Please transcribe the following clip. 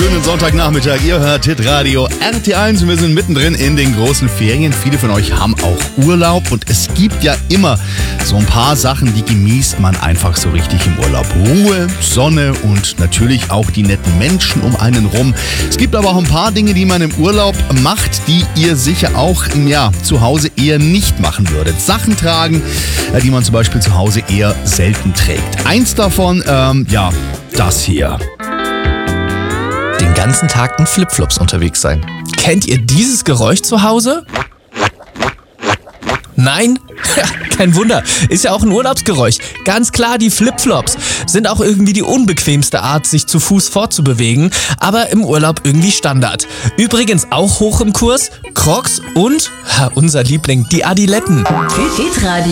schönen Sonntagnachmittag. Ihr hört Hitradio RT1 und wir sind mittendrin in den großen Ferien. Viele von euch haben auch Urlaub und es gibt ja immer so ein paar Sachen, die genießt man einfach so richtig im Urlaub. Ruhe, Sonne und natürlich auch die netten Menschen um einen rum. Es gibt aber auch ein paar Dinge, die man im Urlaub macht, die ihr sicher auch zu Hause eher nicht machen würdet. Sachen tragen, die man zum Beispiel zu Hause eher selten trägt. Eins davon, das hier. Den ganzen Tag in Flipflops unterwegs sein. Kennt ihr dieses Geräusch zu Hause? Nein? Kein Wunder, ist ja auch ein Urlaubsgeräusch. Ganz klar, die Flipflops sind auch irgendwie die unbequemste Art, sich zu Fuß fortzubewegen, aber im Urlaub irgendwie Standard. Übrigens auch hoch im Kurs, Crocs und unser Liebling, die Adiletten. Hitradio.